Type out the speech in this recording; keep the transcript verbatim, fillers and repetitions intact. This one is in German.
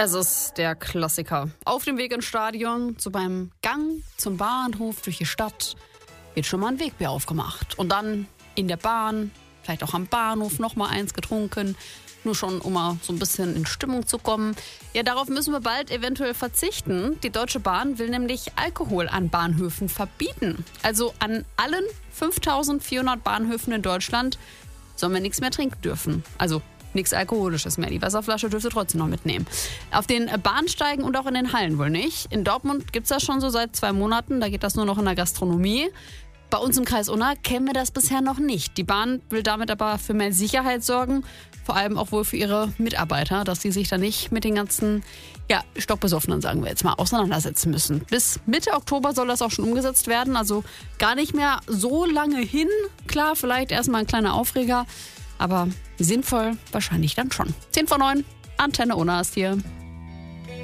Es ist der Klassiker. Auf dem Weg ins Stadion, so beim Gang zum Bahnhof durch die Stadt, wird schon mal ein Wegbier aufgemacht. Und dann in der Bahn, vielleicht auch am Bahnhof, noch mal eins getrunken. Nur schon, um mal so ein bisschen in Stimmung zu kommen. Ja, darauf müssen wir bald eventuell verzichten. Die Deutsche Bahn will nämlich Alkohol an Bahnhöfen verbieten. Also an allen fünftausendvierhundert Bahnhöfen in Deutschland sollen wir nichts mehr trinken dürfen. Also nichts Alkoholisches mehr. Die Wasserflasche dürft ihr trotzdem noch mitnehmen. Auf den Bahnsteigen und auch in den Hallen wohl nicht. In Dortmund gibt es das schon so seit zwei Monaten. Da geht das nur noch in der Gastronomie. Bei uns im Kreis Unna kennen wir das bisher noch nicht. Die Bahn will damit aber für mehr Sicherheit sorgen. Vor allem auch wohl für ihre Mitarbeiter, dass die sich da nicht mit den ganzen ja, Stockbesoffenen, sagen wir jetzt mal, auseinandersetzen müssen. Bis Mitte Oktober soll das auch schon umgesetzt werden. Also gar nicht mehr so lange hin. Klar, vielleicht erstmal ein kleiner Aufreger. Aber sinnvoll wahrscheinlich dann schon. zehn vor neun, Antenne Unna ist hier.